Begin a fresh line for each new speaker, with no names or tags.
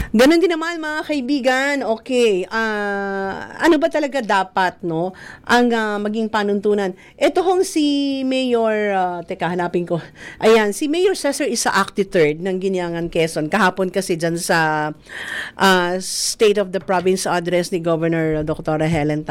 Ganon din naman mga kaibigan. Okay. Ano ba talaga dapat no ang maging panuntunan? Ito hong si Mayor teka hanapin ko. Ayan, si Mayor Cesar Isaacti III ng Ginyangan, Quezon. Kahapon kasi diyan sa State of the Province address ni Governor Dr. Helen